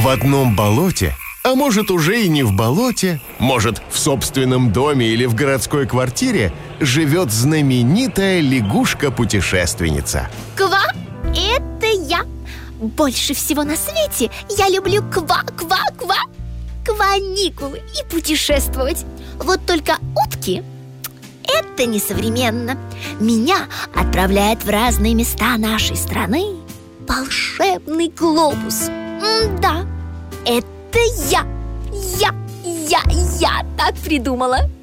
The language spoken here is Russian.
В одном болоте, а может уже и не в болоте, может в собственном доме или в городской квартире, живет знаменитая лягушка-путешественница. Ква, это я. Больше всего на свете я люблю ква-ква-ква, каникулы и путешествовать. Вот только утки — это несовременно. Меня отправляет в разные места нашей страны волшебный глобус. Да, это я так придумала.